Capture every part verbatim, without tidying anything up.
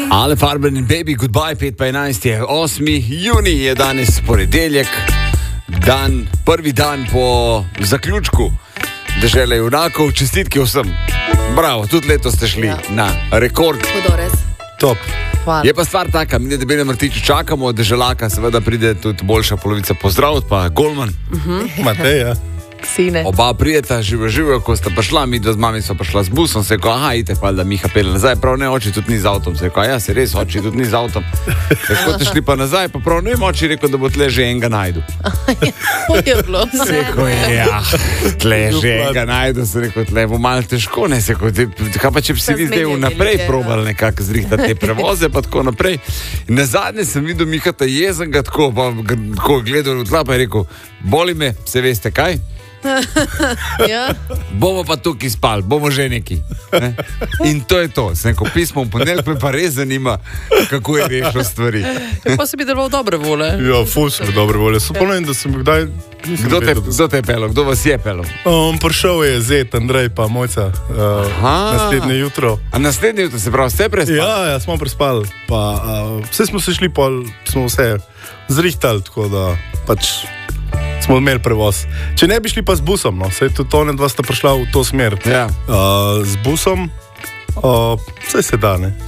Ale Farben in Baby, goodbye, pet pa enajst je osmi junij, je danes ponedeljek, dan, prvi dan po zaključku Dežele junakov, čestitke vsem. Bravo, tudi letos ste šli ja. na rekord. Hodores. Top. Hvala. Je pa stvar taka, mi na Debelem Rtiču čakamo, Deželaka seveda pride tudi boljša polovica pozdraviti, pa Golman. Uh-huh. Mateja. Sine. Oba prijeta, živo, živo, ko sta prišla, mi dva z mami so prišla z busom, se je rekel, aha, ite pa, da Miha pelje nazaj, prav ne, oči tudi ni z avtom, se je rekel, ja, se res, oči tudi ni z avtom. Tako te šli pa nazaj, pa prav ne, oči rekel, da bo tle že enega najdu. Je bilo. Se je rekel, ja, tle že enega najdu, se je rekel, tle bo malo težko, ne, se je rekel, kaj pa če bi si vi zdaj vnaprej probali nekako zrihtati te prevoze, pa tako naprej. In na zadnje sem videl Miha ta jezen ga tako, pa tako gledal v tla, pa je rekel, boli me, se veste kaj? Ja. Bomo pa tukaj spali, bomo že neki. Ne? In to je to. Sem rekel, pismo v ponedeljek me pa res zanima, kako je rešil stvari. Je pa se bi deloval dobre vole. Ja, ful sem dobre vole. So pomeni, da sem kdaj... Kdo te, kdo te je pelil? Kdo vas je pelil? Um, prišel je Zet, Andrej pa Mojca uh, naslednje jutro. A naslednje jutro se pravi, ste prespali? Ja, ja, smo prespali. Pa, uh, vse smo se šli, pol smo vse zrihtali, tako da pač... smo imeli prevoz. Če ne bi šli pa z busom, no, saj tudi one dva sta prišla v to smer. Ja. Uh, z busom, uh, vse se da, ne.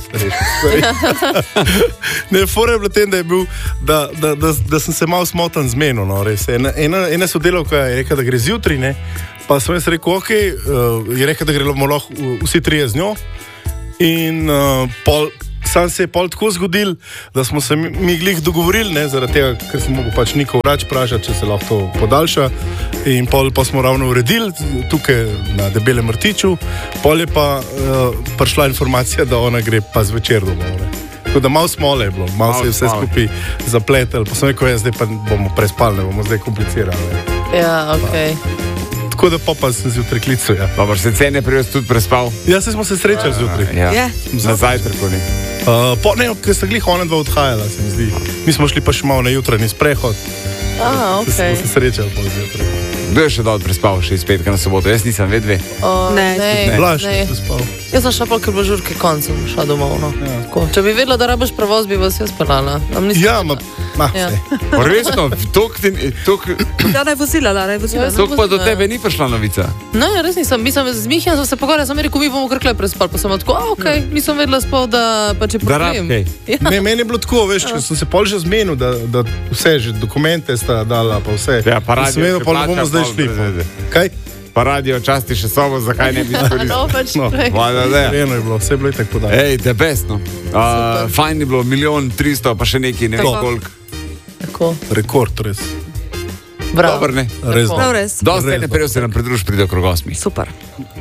Ne, fora je bilo tem, da je bil, da, da, da, da sem se malo smotan zmenil, no, res. Ena, ena, ena sodelavka je rekla, da gre zjutraj, ne, pa sem jaz rekel, ok, uh, je rekla, da gremo lahko vsi trije z njo in uh, pol sam se je pol tako zgodil, da smo se mi, mi glih dogovorili, ne, zaradi tega, ker sem mogel pač Niko vrač pražati, če se lahko to podaljša. In pol pa smo ravno uredili tukaj na Debelem Rtiču. Pol je pa uh, prišla informacija, da ona gre pa zvečer domov. Tako da malo smole je bilo, malo se je vse skupaj zapletel. Pa sem rekel, ja, zdaj pa bomo prespali, ne bomo zdaj komplicirali. Ja, okej. Okay. Tako da pa, pa sem zjutraj klical, ja. Dobro, se cene prej tudi prespal? Ja, se smo se srečali zjutraj. Ja, ja. Na zajtrku ni. Uh, po, ne, ker sta glih ona dva odhajala, se mi zdi. Mi smo šli pa še malo na jutranji sprehod. Ah, okej. Okay. Smo se srečali po zjutraj. Kdo je še dal prespal, še iz petka na soboto? Jaz nisem vedve. Uh, ne, ne, ne. Blaž je prespal. Jaz sem šla pa, ker bo žurke koncem šla domov, no. Ja. Če bi vedela, da rabiš prevoz, bi vas jaz pelala. Ja, ma, ma, ja. Resno, tok ti... Tok... Ja, da je vozila, da je vozila. Tok pa do tebe ni prišla novica. Ne, res nisem. Mislim, z Mihjem sem se pogovarjala, sem rekel, mi bomo krkle prespali. Pa sem tako, a okej, okay. Nisem vedela spol, da pa če problem. Da ja. Ne, meni je bilo tako, veš, če sem se pol že zmenil, da, da vse, že dokumente sta dala, pa vse. Ja, pa radio, vedel, pol bomo zdaj šli. Kaj? Pa radio časti še sobo, zakaj ne bi izkoristili? No, pač no, prej. Eno je bilo, vse je bilo itak podaj. Ej, the best, no. Uh, fajn je bilo, milijon, tristo, pa še neki, ne vem koliko. Tako. Rekord, res. Bravo. Dobar, ne? Res, Prav res. Dosti ne prej se nam pridruž, pride okrog osmi. Super.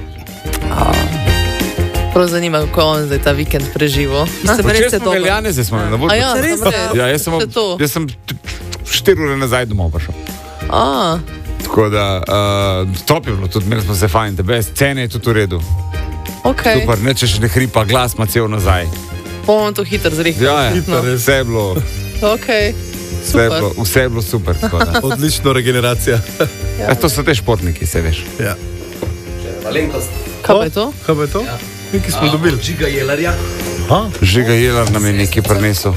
Prav zanima, kako on zdaj ta vikend preživo. Včeraj smo veljane, zdaj smo na vodu. A ja, res? Ja, jaz sem, jaz sem štiri ure nazaj domov prišel. A. Tako da, uh, top je bilo, tudi imeli smo se fajn, the best, cene je tudi v redu. Okay. Super, neče še ne hripa, glas ma cel nazaj. Bomo to hitro zrihtali. Ja, ja, hitro, no. Vse je bilo, okay. vse je bilo, vse je bilo super. Odlična regeneracija. Ja. Ja, to so te športniki, se veš. Ja. Kaj pa je to? Kaj pa je to? Ja. Nekaj smo dobili. Žiga Jelarja. Žiga Jelar nam je nekaj prinesel.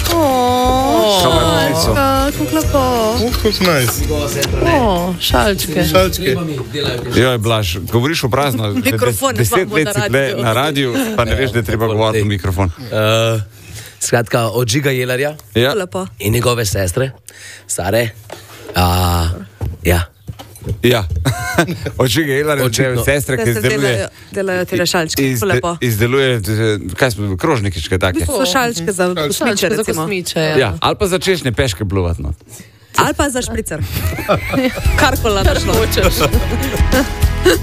Kako lepo. Kako nice. O, šalčke. Šalčke. Joj, Blaž, govoriš v prazno. Mikrofon ne Deset imamo let na si tle radiju. na radiju, pa ne veš, da je treba govoriti v mikrofon. Uh, skratka, od Žiga Jelarja Ja. Lepo. in njegove sestre, stare. Uh, ja. Ja. Od Žiga Jelar je Očitno. sestre, ki Da se izdeluje... delajo, delajo tele šalčke. izde- Lepo. Izdeluje, kaj smo, krožnikičke take. So šalčke za kosmiče, Šalčke za recimo. kosmiče, ja. Ja, ali pa za češnje peške pluvat, no. Ali pa za špricer. Karkoli našlo. Hočeš.